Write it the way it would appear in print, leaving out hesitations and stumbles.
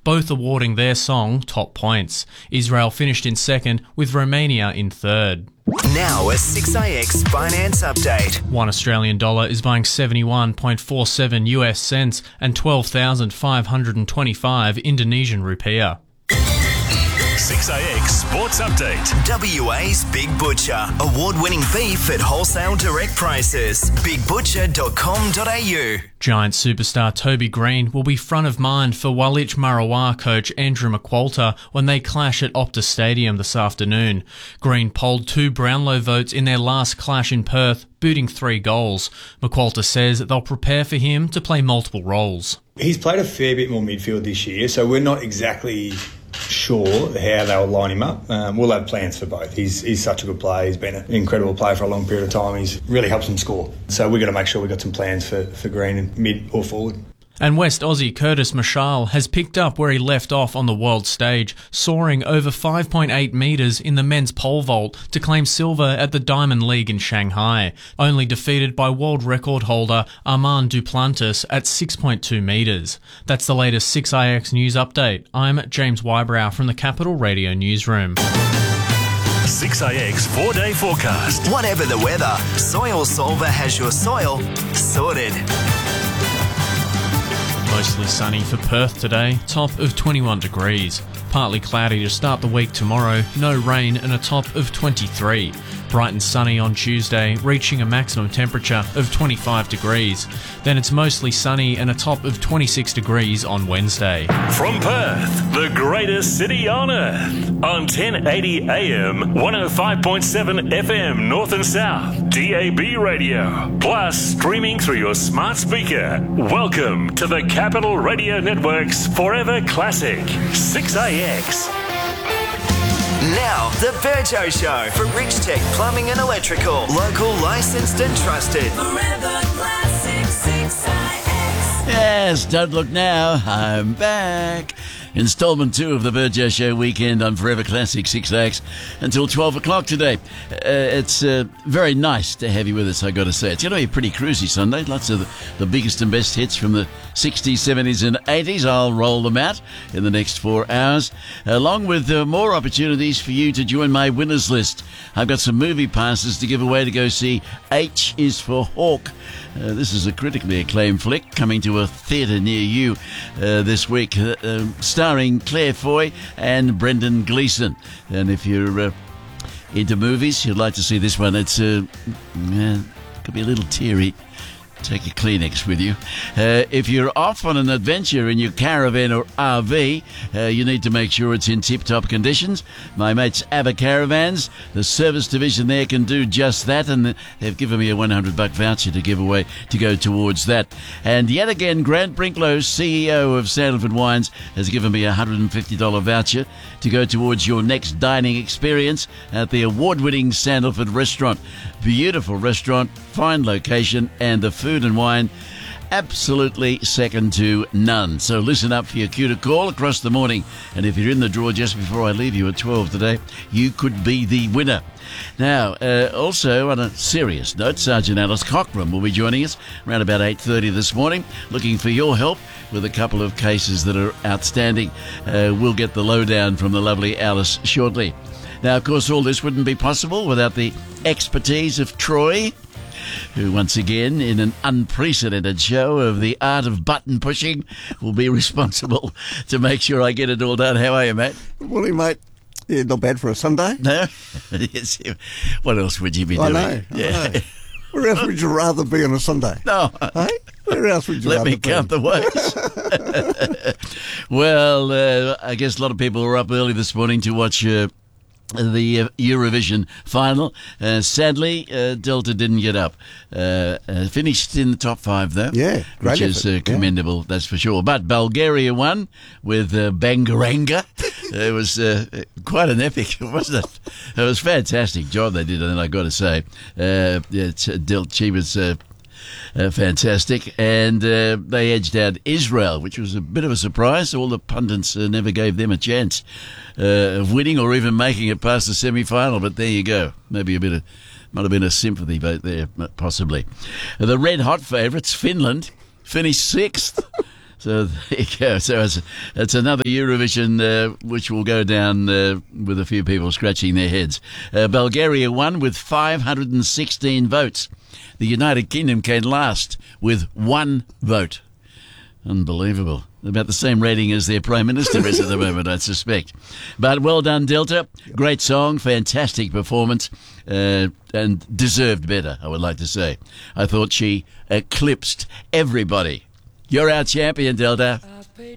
both awarding their song top points. Israel finished in second, with Romania in third. Now a 6IX finance update. One Australian dollar is buying 71.47 US cents and 12,525 Indonesian rupiah. 6IX Sports Update. WA's Big Butcher. Award-winning beef at wholesale direct prices. bigbutcher.com.au. Giant superstar Toby Green will be front of mind for Walich Marawa coach Andrew McQualter when they clash at Optus Stadium this afternoon. Green polled 2 Brownlow votes in their last clash in Perth, booting 3 goals. McQualter says they'll prepare for him to play multiple roles. He's played a fair bit more midfield this year, so we're not exactly sure how they'll line him up. We'll have plans for both. He's such a good player. He's been an incredible player for a long period of time. He's really helps him score. So we've got to make sure we've got some plans for Green in mid or forward. And West Aussie Curtis Marshall has picked up where he left off on the world stage, soaring over 5.8 metres in the men's pole vault to claim silver at the Diamond League in Shanghai, only defeated by world record holder Armand Duplantis at 6.2 metres. That's the latest 6IX News Update. I'm James Wybrow from the Capital Radio Newsroom. 6IX 4-day forecast. Whatever the weather, Soil Solver has your soil sorted. Mostly sunny for Perth today, top of 21 degrees. Partly cloudy to start the week tomorrow, no rain and a top of 23. Bright and sunny on Tuesday, reaching a maximum temperature of 25 degrees. Then it's mostly sunny and a top of 26 degrees on Wednesday. From Perth, the greatest city on earth. On 1080 AM, 105.7 FM North and South, DAB radio. Plus, streaming through your smart speaker. Welcome to the Capital Radio Network's Forever Classic, 6IX. Now, the Virgo Show for Rich Tech Plumbing and Electrical. Local, licensed and trusted. Forever Classic 6IX. Yes, don't look now. I'm back. Installment 2 of the Virgo Show weekend on Forever Classic 6IX until 12 o'clock today. It's very nice to have you with us, I got to say. It's going to be a pretty cruisy Sunday. Lots of the biggest and best hits from the 60s, 70s and 80s. I'll roll them out in the next 4 hours, along with more opportunities for you to join my winners list. I've got some movie passes to give away to go see H is for Hawk. This is a critically acclaimed flick coming to a theatre near you this week, starring Claire Foy and Brendan Gleeson. And if you're into movies, you'd like to see this one. It's could be a little teary. Take a Kleenex with you. If you're off on an adventure in your caravan or RV, you need to make sure it's in tip-top conditions. My mates Abba Caravans, the service division there, can do just that, and they've given me a $100 voucher to give away to go towards that. And yet again, Grant Brinklow, CEO of Sandalford Wines, has given me a $150 voucher to go towards your next dining experience at the award-winning Sandalford restaurant. Beautiful restaurant, fine location, and the food and wine absolutely second to none. So listen up for your cue to call across the morning, and if you're in the draw just before I leave you at 12 today, you could be the winner. Now, also on a serious note, Sergeant Alice Cockram will be joining us around about 8:30 this morning, looking for your help with a couple of cases that are outstanding. We'll get the lowdown from the lovely Alice shortly. Now, of course, all this wouldn't be possible without the expertise of Troy, who once again, in an unprecedented show of the art of button pushing, will be responsible to make sure I get it all done. How are you, mate? Good morning, mate. Yeah, not bad for a Sunday. No? Yes. What else would you be doing? I know. Where else would you rather be on a Sunday? No. Hey? Where else would you Let rather me be? count the ways. Well, I guess a lot of people were up early this morning to watch the Eurovision final. Sadly, Delta didn't get up. Finished in the top 5, though. Yeah, great which is effort. commendable, that's for sure. But Bulgaria won with Bangaranga. It was quite an epic, wasn't it? It was a fantastic job they did, and I got to say, she was fantastic, and they edged out Israel, which was a bit of a surprise. All the pundits never gave them a chance of winning or even making it past the semi-final, but there you go. Maybe might have been a sympathy vote there, possibly. The red-hot favourites, Finland, finished 6th. So there you go. So it's another Eurovision which will go down with a few people scratching their heads. Bulgaria won with 516 votes. The United Kingdom came last with 1 vote. Unbelievable. About the same rating as their Prime Minister is at the moment, I suspect. But well done, Delta. Great song, fantastic performance, and deserved better, I would like to say. I thought she eclipsed everybody. You're our champion, Delta.